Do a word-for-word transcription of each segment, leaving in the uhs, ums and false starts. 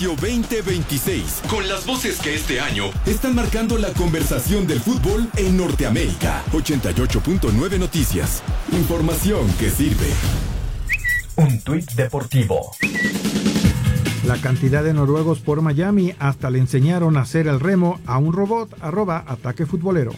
Espacio veinte veintiséis, con las voces que este año están marcando la conversación del fútbol en Norteamérica. ochenta y ocho punto nueve Noticias. Información que sirve. Un tuit deportivo. La cantidad de noruegos por Miami hasta le enseñaron a hacer el remo a un robot. Arroba Ataque Futbolero.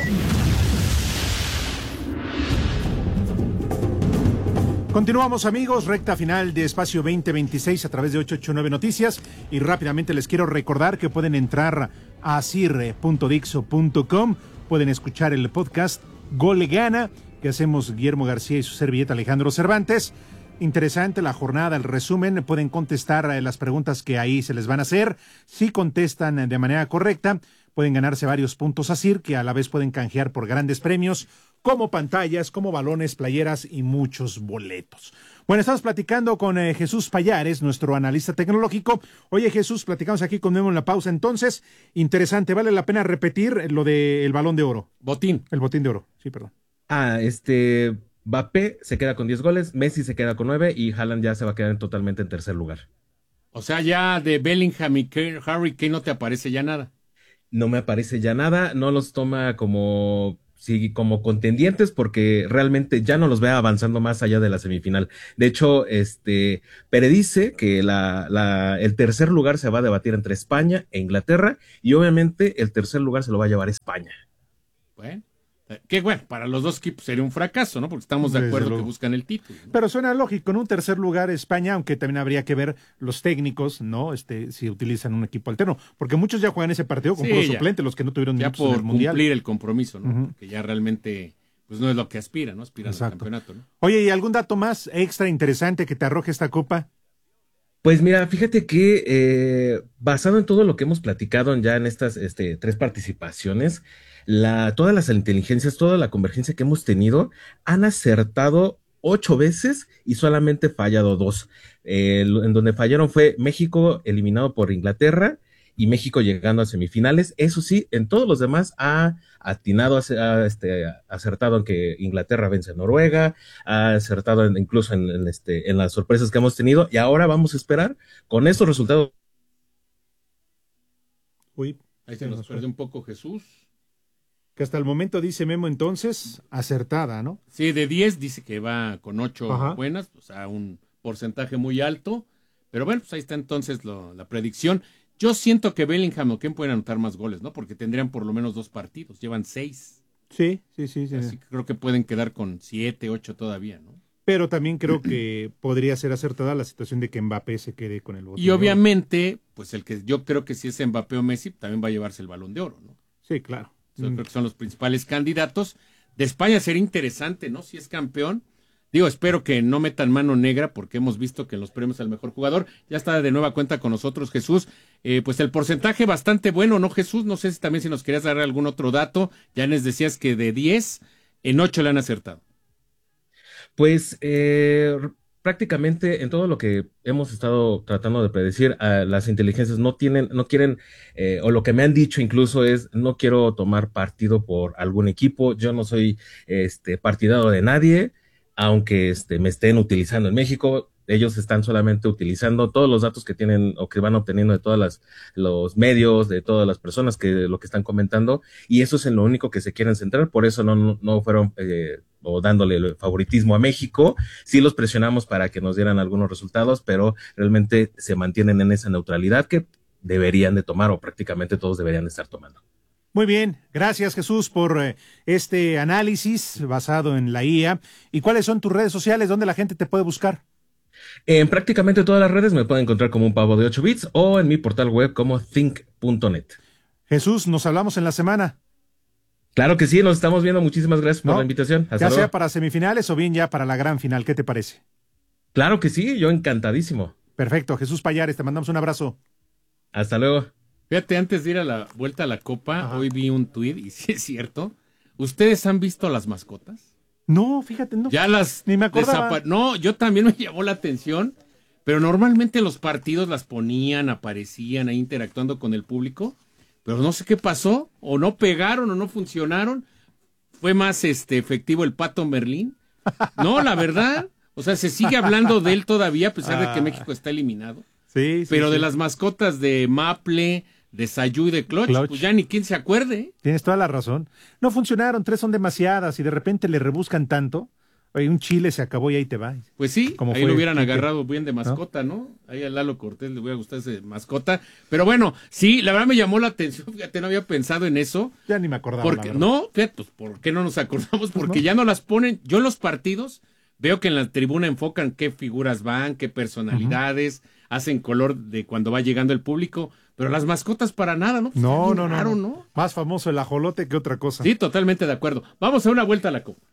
Continuamos, amigos, recta final de Espacio veinte veintiséis a través de ochocientos ochenta y nueve Noticias, y rápidamente les quiero recordar que pueden entrar a asir punto dixo punto com, pueden escuchar el podcast Gol Gana que hacemos Guillermo García y su servilleta Alejandro Cervantes. Interesante la jornada, el resumen, pueden contestar las preguntas que ahí se les van a hacer. Si contestan de manera correcta, pueden ganarse varios puntos Asir, que a la vez pueden canjear por grandes premios, como pantallas, como balones, playeras y muchos boletos. Bueno, estamos platicando con eh, Jesús Pallares, nuestro analista tecnológico. Oye, Jesús, platicamos aquí con Memo en la pausa. Entonces, interesante, vale la pena repetir lo del Balón de Oro. Botín. El Botín de Oro, sí, perdón. Ah, este... Mbappé se queda con diez goles, Messi se queda con nueve y Haaland ya se va a quedar totalmente en tercer lugar. O sea, ya de Bellingham y Harry Kane no te aparece ya nada. No me aparece ya nada, no los toma como, sí, como contendientes porque realmente ya no los ve avanzando más allá de la semifinal. De hecho, este predice que la, la, el tercer lugar se va a debatir entre España e Inglaterra y obviamente el tercer lugar se lo va a llevar España. Bueno. Que bueno, para los dos equipos sería un fracaso, ¿no? Porque estamos de acuerdo que buscan el título, ¿no? Pero suena lógico, en un tercer lugar España, aunque también habría que ver los técnicos, ¿no? Este, si utilizan un equipo alterno, porque muchos ya juegan ese partido con sí, puro suplente, los que no tuvieron ya minutos por en el mundial. Cumplir el compromiso, ¿no? Uh-huh. Que ya realmente, pues no es lo que aspira, ¿no? Aspira al campeonato, ¿no? Oye, ¿y algún dato más extra interesante que te arroje esta copa? Pues mira, fíjate que eh, basado en todo lo que hemos platicado ya en estas este, tres participaciones, la, todas las inteligencias, toda la convergencia que hemos tenido, han acertado ocho veces y solamente fallado dos. Eh, en donde fallaron fue México eliminado por Inglaterra y México llegando a semifinales. Eso sí, en todos los demás ha atinado, ha este, acertado en que Inglaterra vence a Noruega, ha acertado en, incluso en, en, este, en las sorpresas que hemos tenido, y ahora vamos a esperar con estos resultados. Uy, ahí se nos perdió un poco Jesús. Que hasta el momento dice Memo entonces, acertada, ¿no? Sí, de diez dice que va con ocho Ajá. buenas, o sea, un porcentaje muy alto, pero bueno, pues ahí está entonces lo, la predicción. Yo siento que Bellingham o Kane pueden anotar más goles, ¿no? Porque tendrían por lo menos dos partidos, llevan seis. Sí, sí, sí. sí. Así que creo que pueden quedar con siete, ocho todavía, ¿no? Pero también creo que podría ser acertada la situación de que Mbappé se quede con el Botín Y obviamente, pues el que yo creo que si es Mbappé o Messi, también va a llevarse el Balón de Oro, ¿no? Sí, claro. Yo creo que son los principales candidatos. De España sería interesante, ¿no? Si es campeón. Digo, espero que no metan mano negra porque hemos visto que en los premios al mejor jugador ya está de nueva cuenta con nosotros Jesús. Eh, pues el porcentaje bastante bueno, ¿no, Jesús? No sé si también si nos querías dar algún otro dato. Ya les decías que de diez, en ocho le han acertado. Pues eh, prácticamente en todo lo que hemos estado tratando de predecir, uh, las inteligencias no tienen, no quieren, eh, o lo que me han dicho incluso es, no quiero tomar partido por algún equipo, yo no soy este partidario de nadie, aunque este, me estén utilizando en México. Ellos están solamente utilizando todos los datos que tienen o que van obteniendo de todas las los medios, de todas las personas que lo que están comentando, y eso es en lo único que se quieren centrar. Por eso no, no fueron eh, o dándole el favoritismo a México. Sí los presionamos para que nos dieran algunos resultados, pero realmente se mantienen en esa neutralidad que deberían de tomar, o prácticamente todos deberían de estar tomando. Muy bien, gracias Jesús por eh, este análisis basado en la I A. ¿Y cuáles son tus redes sociales? ¿Dónde la gente te puede buscar? En prácticamente todas las redes me pueden encontrar como un pavo de ocho bits o en mi portal web como think punto net. Jesús, nos hablamos en la semana. Claro que sí, nos estamos viendo. Muchísimas gracias por ¿No? la invitación. Hasta ya luego. sea para semifinales o bien ya para la gran final, ¿qué te parece? Claro que sí, yo encantadísimo. Perfecto, Jesús Pallares, te mandamos un abrazo. Hasta luego. Fíjate, antes de ir a la vuelta a la Copa, Ajá. hoy vi un tuit, y sí es cierto, ¿ustedes han visto las mascotas? No, fíjate, no. Ya las Ni me acordaba. Desapa- no, yo también me llamó la atención, pero normalmente los partidos las ponían, aparecían ahí interactuando con el público, pero no sé qué pasó, o no pegaron o no funcionaron. Fue más este efectivo el Pato Merlín. No, la verdad, o sea, se sigue hablando de él todavía a pesar de que México está eliminado. Sí, sí, pero sí. de las mascotas de Maple, de Sayu y de Clutch, Clutch. pues ya ni quien se acuerde. Tienes toda la razón. No funcionaron, tres son demasiadas y de repente le rebuscan tanto. Oye, un chile se acabó y ahí te va. Pues sí, Como ahí fue lo hubieran Quique, agarrado bien de mascota, ¿no? ¿no? Ahí a Lalo Cortés le hubiera gustado ese mascota. Pero bueno, sí, la verdad me llamó la atención, fíjate, no había pensado en eso. Ya ni me acordaba. Porque, la verdad. no, fíjate, pues, ¿por qué no nos acordamos? Porque no. ya no las ponen. Yo en los partidos veo que en la tribuna enfocan qué figuras van, qué personalidades, uh-huh. hacen color de cuando va llegando el público, pero las mascotas para nada, ¿no? Pues no, no, raro, no, ¿no? Más famoso el ajolote que otra cosa. Sí, totalmente de acuerdo. Vamos a una vuelta a la Copa.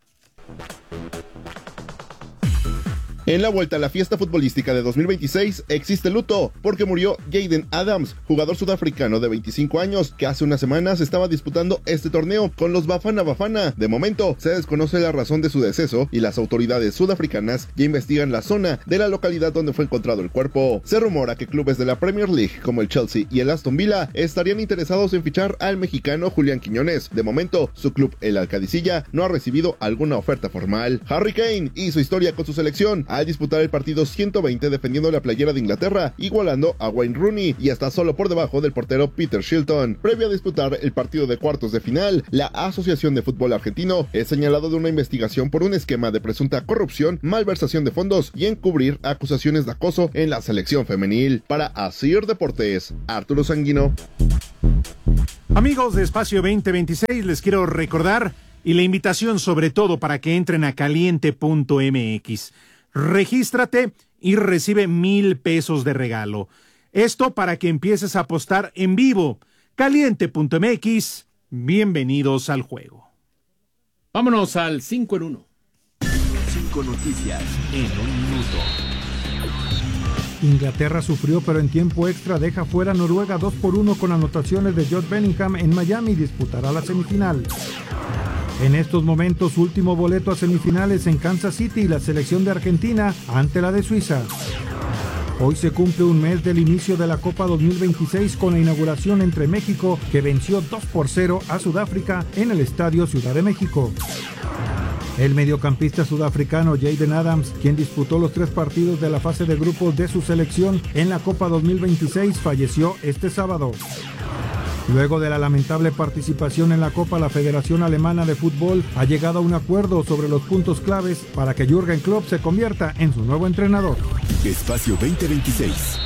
En la vuelta a la fiesta futbolística de dos mil veintiséis existe luto porque murió Jayden Adams, jugador sudafricano de veinticinco años que hace unas semanas estaba disputando este torneo con los Bafana Bafana. De momento se desconoce la razón de su deceso y las autoridades sudafricanas ya investigan la zona de la localidad donde fue encontrado el cuerpo. Se rumora que clubes de la Premier League como el Chelsea y el Aston Villa estarían interesados en fichar al mexicano Julián Quiñones. De momento su club, el Alcadicilla, no ha recibido alguna oferta formal. Harry Kane hizo historia con su selección al disputar el partido ciento veinte defendiendo la playera de Inglaterra, igualando a Wayne Rooney y está solo por debajo del portero Peter Shilton. Previo a disputar el partido de cuartos de final, la Asociación de Fútbol Argentino es señalado de una investigación por un esquema de presunta corrupción, malversación de fondos y encubrir acusaciones de acoso en la selección femenil. Para Asir Deportes, Arturo Sanguino. Amigos de Espacio veinte veintiséis, les quiero recordar y la invitación sobre todo para que entren a caliente punto m x. Regístrate y recibe mil pesos de regalo. Esto para que empieces a apostar en vivo. caliente punto m x, bienvenidos al juego. Vámonos al cinco en uno. Cinco noticias en un minuto. Inglaterra sufrió, pero en tiempo extra deja fuera a Noruega dos por uno con anotaciones de Jude Bellingham en Miami y disputará la semifinal. En estos momentos, último boleto a semifinales en Kansas City y la selección de Argentina ante la de Suiza. Hoy se cumple un mes del inicio de la Copa dos mil veintiséis con la inauguración entre México, que venció dos por cero a Sudáfrica en el Estadio Ciudad de México. El mediocampista sudafricano Jayden Adams, quien disputó los tres partidos de la fase de grupos de su selección en la Copa dos mil veintiséis, falleció este sábado. Luego de la lamentable participación en la Copa, la Federación Alemana de Fútbol ha llegado a un acuerdo sobre los puntos claves para que Jürgen Klopp se convierta en su nuevo entrenador. Espacio veinte veintiséis.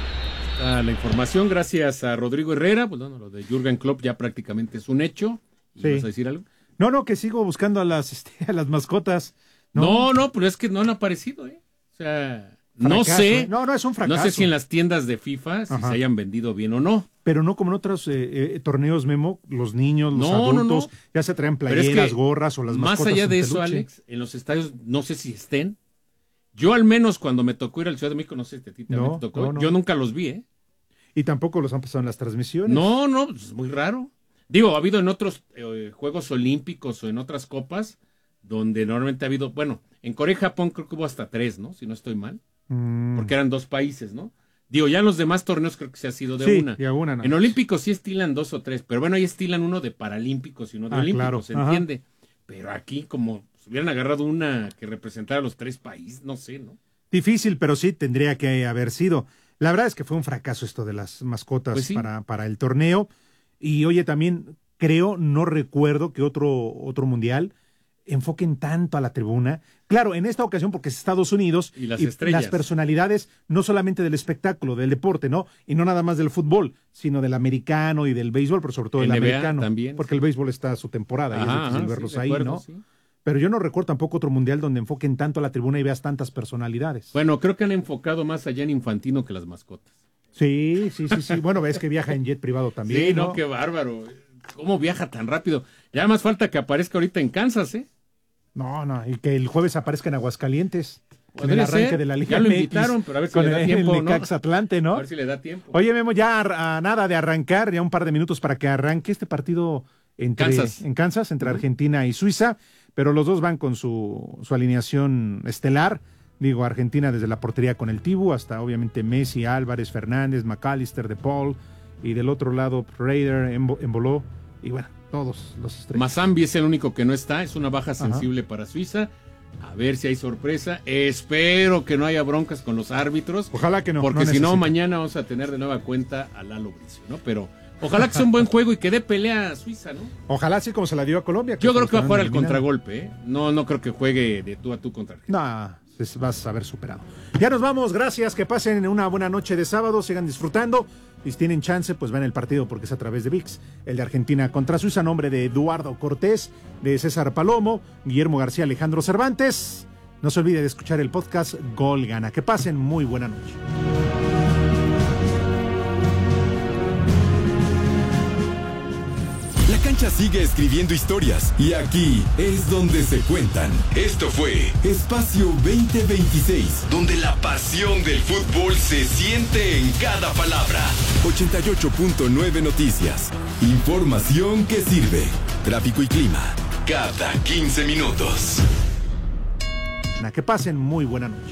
Ah, la información, gracias a Rodrigo Herrera. Pues bueno, lo de Jürgen Klopp ya prácticamente es un hecho. Sí. ¿Vas a decir algo? No, no, que sigo buscando a las, este, a las mascotas. No, no, no, pero es que no han aparecido, ¿eh? O sea, fracaso, no sé. ¿eh? No, no es un fracaso. No sé si en las tiendas de FIFA si Ajá. se hayan vendido bien o no. Pero no como en otros eh, eh, torneos, Memo, los niños, los No, no, adultos, no. ya se traen Pero es playeras, que, gorras o las más mascotas allá en de eso, peluche. Alex, en los estadios no sé si estén. Yo al menos cuando me tocó ir al Ciudad de México, no sé si a ti también No, te tocó, no, no. yo nunca los vi, ¿eh? Y tampoco los han pasado en las transmisiones. No, no, pues es muy raro. Digo, ha habido en otros eh, Juegos Olímpicos o en otras copas donde normalmente ha habido, bueno, en Corea y Japón creo que hubo hasta tres, ¿no? Si no estoy mal, Mm. porque eran dos países, ¿no? Digo, ya en los demás torneos creo que se ha sido de Sí, una. de una, nada En más. Olímpicos sí estilan dos o tres, pero bueno, ahí estilan uno de Paralímpicos y uno de Ah, Olímpicos, claro. ¿se Ajá. entiende? Pero aquí como si hubieran agarrado una que representara a los tres países, no sé, ¿no? Difícil, pero sí tendría que haber sido. La verdad es que fue un fracaso esto de las mascotas Pues sí. para, para el torneo. Y oye, también creo, no recuerdo que otro, otro mundial enfoquen tanto a la tribuna. Claro, en esta ocasión porque es Estados Unidos Y las estrellas. las personalidades no solamente del espectáculo, del deporte, ¿no? Y no nada más del fútbol, sino del americano y del béisbol, pero sobre todo del N B A americano. también. Porque el béisbol está a su temporada y es Ajá, difícil ajá, verlos sí, de ahí, acuerdo, ¿no? sí. Pero yo no recuerdo tampoco otro mundial donde enfoquen tanto a la tribuna y veas tantas personalidades. Bueno, creo que han enfocado más allá en Infantino que las mascotas. Sí, sí, sí, sí. Bueno, ves que viaja en jet privado también. Sí, no, ¿no? qué bárbaro. ¿Cómo viaja tan rápido? Ya más falta que aparezca ahorita en Kansas, ¿eh? No, no, y que el jueves aparezca en Aguascalientes. En el Podría arranque ser. de la Liga Ya lo M X, invitaron, pero a ver si con le da el, tiempo, el ¿no? Necaxa Atlante, ¿no? A ver si le da tiempo. Oye, Memo, ya a, a nada de arrancar, ya un par de minutos para que arranque este partido entre, Kansas. en Kansas, entre Uh-huh. Argentina y Suiza, pero los dos van con su, su alineación estelar. Digo, Argentina desde la portería con el Tibu, hasta obviamente Messi, Álvarez, Fernández, McAllister, De Paul, y del otro lado Raider, Embo- Emboló, y bueno, todos los estrellas. Mazambi es el único que no está, es una baja sensible para Suiza. A ver si hay sorpresa. Espero que no haya broncas con los árbitros. Ojalá que no. Porque no si no, necesita. mañana vamos a tener de nueva cuenta a Lalo Bricio, ¿no? Pero ojalá que sea un buen juego y que dé pelea a Suiza, ¿no? Ojalá así como se la dio a Colombia. Yo creo que va a jugar al eliminando. contragolpe, ¿eh? No, no creo que juegue de tú a tú contra Argentina. No, es- vas a haber superado. Ya nos vamos, gracias, que pasen una buena noche de sábado, sigan disfrutando. Y si tienen chance, pues ven el partido porque es a través de V I X. El de Argentina contra Suiza, nombre de Eduardo Cortés, de César Palomo, Guillermo García, Alejandro Cervantes. No se olvide de escuchar el podcast Gol Gana. Que pasen muy buena noche. La cancha sigue escribiendo historias y aquí es donde se cuentan. Esto fue Espacio veinte veintiséis, donde la pasión del fútbol se siente en cada palabra. ochenta y ocho punto nueve Noticias. Información que sirve. Tráfico y clima. Cada quince minutos. Que pasen muy buena noche.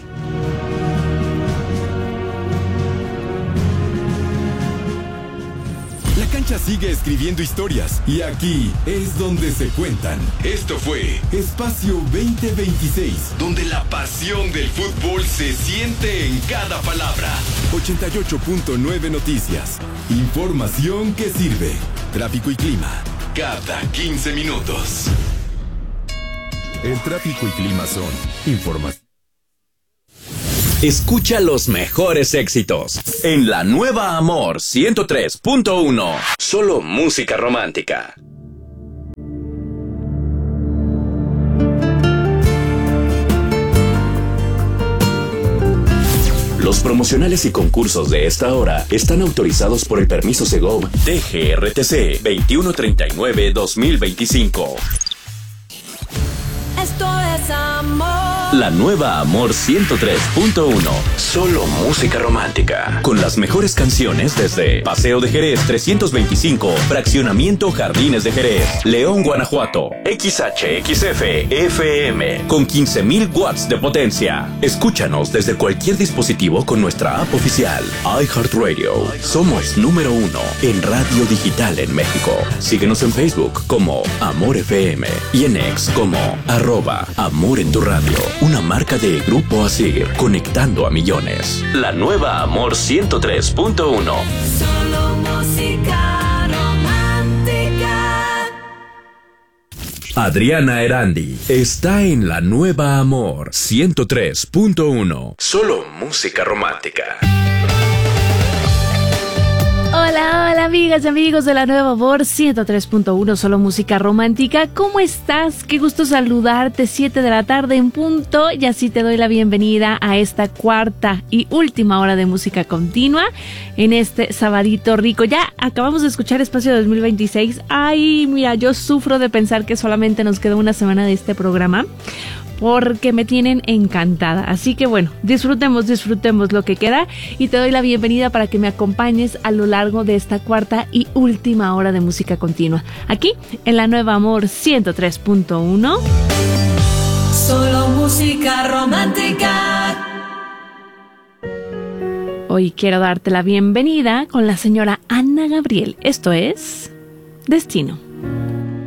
La cancha sigue escribiendo historias y aquí es donde se cuentan. Esto fue Espacio veinte veintiséis, donde la pasión del fútbol se siente en cada palabra. ochenta y ocho punto nueve Noticias. Información que sirve. Tráfico y clima. Cada quince minutos. El tráfico y clima son información. Escucha los mejores éxitos en la nueva Amor ciento tres punto uno. Solo música romántica. Los promocionales y concursos de esta hora están autorizados por el permiso Segov D G R T C veintiuno treinta y nueve guión dos mil veinticinco. Esto es amor. La nueva Amor ciento tres punto uno. Solo música romántica. Con las mejores canciones desde Paseo de Jerez trescientos veinticinco, Fraccionamiento Jardines de Jerez, León, Guanajuato. X H X F F M con quince mil watts de potencia. Escúchanos desde cualquier dispositivo con nuestra app oficial. iHeartRadio. Somos número uno en radio digital en México. Síguenos en Facebook como Amor F M y en X como arroba Amor en tu radio. Una marca de Grupo Asir, conectando a millones. La nueva Amor ciento tres punto uno. Solo música romántica. Adriana Erandi está en la nueva Amor ciento tres punto uno. Solo música romántica. Hola, hola amigas y amigos de la nueva Amor ciento tres punto uno, solo música romántica. ¿Cómo estás? Qué gusto saludarte, siete de la tarde en punto, y así te doy la bienvenida a esta cuarta y última hora de música continua en este sabadito rico. Ya acabamos de escuchar Espacio dos mil veintiséis. Ay, mira, yo sufro de pensar que solamente nos queda una semana de este programa, porque me tienen encantada. Así que bueno, disfrutemos, disfrutemos lo que queda, y te doy la bienvenida para que me acompañes a lo largo de esta cuarta y última hora de música continua, aquí en la nueva Amor ciento tres punto uno. Solo música romántica. Hoy quiero darte la bienvenida con la señora Ana Gabriel. Esto es Destino.